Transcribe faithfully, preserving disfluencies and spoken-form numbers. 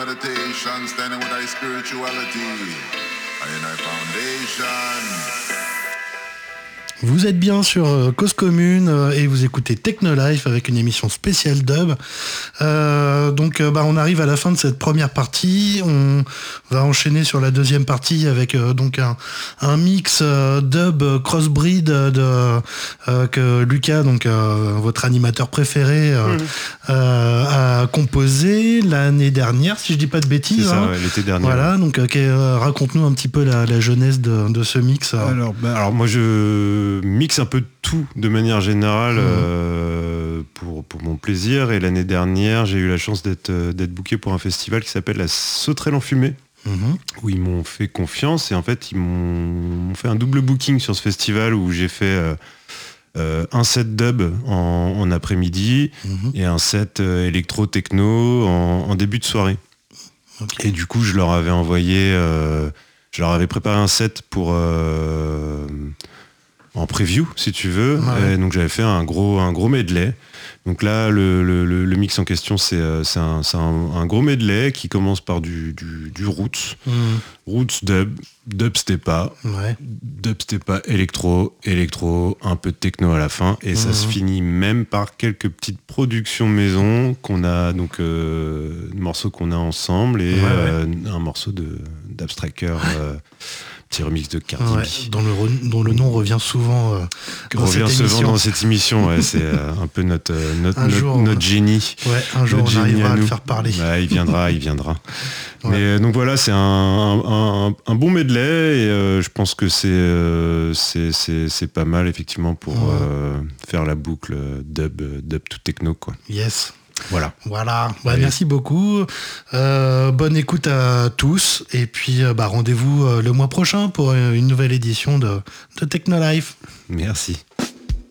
meditation, standing with thy spirituality. I in thy foundation. Vous êtes bien sur euh, Cause Commune euh, et vous écoutez Technolife avec une émission spéciale dub. Euh, donc euh, bah, on arrive à la fin de cette première partie. On va enchaîner sur la deuxième partie avec euh, donc un, un mix euh, dub crossbreed de, euh, que Lucas, donc euh, votre animateur préféré, euh, mmh. euh, a composé l'année dernière, si je dis pas de bêtises. C'est ça, hein. ouais, l'été dernier. Voilà, donc euh, euh, raconte-nous un petit peu la, la genèse de, de ce mix. Alors, bah, alors moi je mixe un peu de tout de manière générale mmh. euh, pour, pour mon plaisir, et l'année dernière j'ai eu la chance d'être, d'être booké pour un festival qui s'appelle la Sauterelle en fumée, mmh. où ils m'ont fait confiance et en fait ils m'ont, m'ont fait un double booking sur ce festival où j'ai fait euh, euh, un set dub en, en après-midi mmh. et un set euh, électro-techno en, en début de soirée. Okay. Et du coup je leur avais envoyé euh, je leur avais préparé un set pour euh, en preview si tu veux, ouais. Et donc j'avais fait un gros un gros medley. Donc là le, le, le mix en question c'est, c'est, un, c'est un, un gros medley qui commence par du, du, du roots, mmh. roots dub, dubstepa, ouais. dubstepa électro, électro, un peu de techno à la fin, et mmh. ça se finit même par quelques petites productions maison qu'on a, donc euh, morceaux qu'on a ensemble et ouais, euh, ouais. un morceau de d'Abstracker. Ouais. Euh, petit remix de Cardi ouais, B. Dont le, re, dont le nom revient souvent euh, dans revient cette souvent émission. dans cette émission, ouais, c'est euh, un peu notre, notre, un notre, jour, notre génie. Ouais, un jour on arrivera à, à le faire parler. Ouais, il viendra, il viendra. Ouais. Mais donc voilà, c'est un, un, un bon medley et euh, je pense que c'est, euh, c'est, c'est, c'est pas mal effectivement pour ouais. euh, faire la boucle dub, dub tout techno, quoi. Yes. Voilà. Voilà. Bah, merci beaucoup. Euh, bonne écoute à tous. Et puis, bah, rendez-vous le mois prochain pour une nouvelle édition de, de Technolife. Merci.